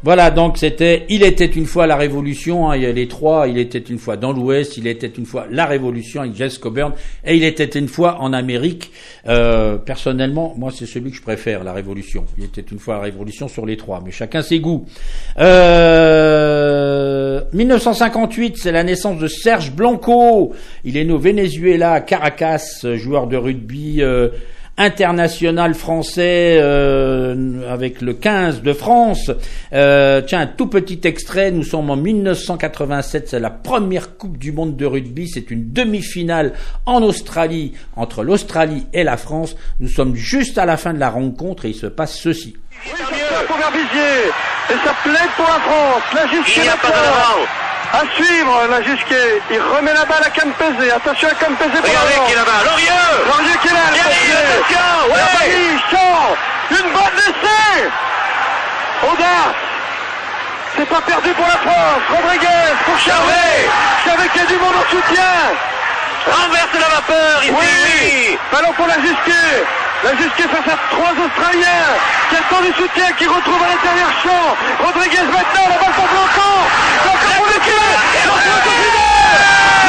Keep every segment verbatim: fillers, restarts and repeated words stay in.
Voilà, donc c'était Il était une fois la Révolution, hein, il y a les trois, Il était une fois dans l'Ouest, Il était une fois la Révolution avec Jess Coburn, et Il était une fois en Amérique. Euh, personnellement, moi c'est celui que je préfère, la Révolution. Il était une fois la Révolution sur les trois, mais chacun ses goûts. Euh, dix-neuf cent cinquante-huit, c'est la naissance de Serge Blanco. Il est né au Venezuela, à Caracas, joueur de rugby euh, international français euh, avec le quinze de France. Euh, tiens, un tout petit extrait, nous sommes en dix-neuf cent quatre-vingt-sept, c'est la première Coupe du Monde de rugby, c'est une demi-finale en Australie, entre l'Australie et la France. Nous sommes juste à la fin de la rencontre et il se passe ceci. Oui, ça plaît pour Verbizier, et ça plaît pour la France, la Gisquet maintenant. À suivre, la Gisquet, il remet la balle à Campese, attention à Campese pour Regardez qui est là-bas, Lorieux Lorieux qui est là, attention, la Paris, Champ, une bonne essai. Audace, c'est pas perdu pour la France, Rodriguez pour Charvet, Charvet qui a du monde en soutien. Renverse la vapeur, ici. Oui, ballon pour la Gisquet. La Gisquet face à trois Australiens. Quel temps du soutien qui retrouve à l'intérieur Champ. Rodriguez maintenant, la balle pour Blanco. Blanco pour le tir. La France au final.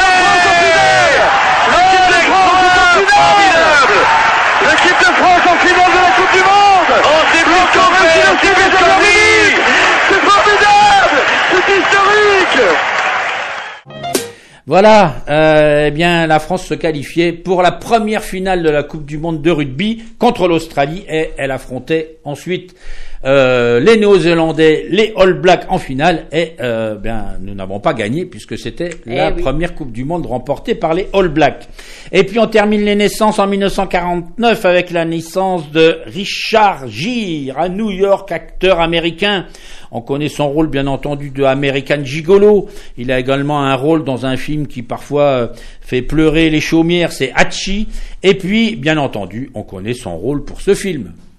La France au final. L'équipe de France est en finale. L'équipe de France en finale de la Coupe du Monde. Oh, c'est Blanco, c'est historique. C'est formidable. C'est historique. Voilà, euh, eh bien la France se qualifiait pour la première finale de la Coupe du Monde de rugby contre l'Australie et elle affrontait ensuite euh, les Néo-Zélandais, les All Blacks en finale et euh, bien nous n'avons pas gagné puisque c'était eh la oui. première Coupe du Monde remportée par les All Blacks. Et puis on termine les naissances en dix-neuf cent quarante-neuf avec la naissance de Richard Gere à New York, acteur américain. On connaît son rôle, bien entendu, de American Gigolo. Il a également un rôle dans un film qui parfois euh, fait pleurer les chaumières, c'est Hachi. Et puis, bien entendu, on connaît son rôle pour ce film.